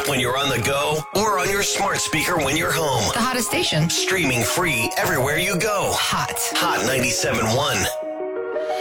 app when you're on the go or on your smart speaker when you're home. The hottest station. Streaming free everywhere you go. Hot. Hot 97.1.